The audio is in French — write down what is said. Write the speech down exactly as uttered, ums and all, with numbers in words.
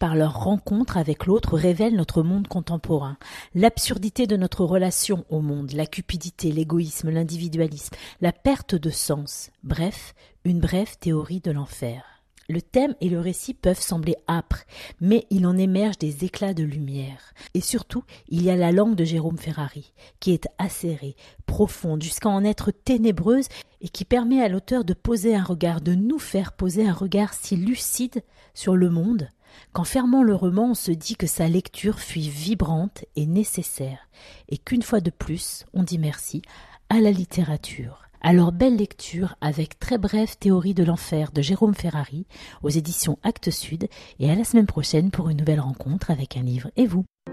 par leur rencontre avec l'autre, révèlent notre monde contemporain, l'absurdité de notre relation au monde, la cupidité, l'égoïsme, l'individualisme, la perte de sens, bref, une brève théorie de l'enfer. Le thème et le récit peuvent sembler âpres, mais il en émerge des éclats de lumière. Et surtout, il y a la langue de Jérôme Ferrari, qui est acérée, profonde, jusqu'à en être ténébreuse, et qui permet à l'auteur de poser un regard, de nous faire poser un regard si lucide sur le monde, qu'en fermant le roman, on se dit que sa lecture fut vibrante et nécessaire, et qu'une fois de plus, on dit merci à la littérature. Alors belle lecture avec Très brève théorie de l'enfer de Jérôme Ferrari aux éditions Actes Sud, et à la semaine prochaine pour une nouvelle rencontre avec un livre et vous.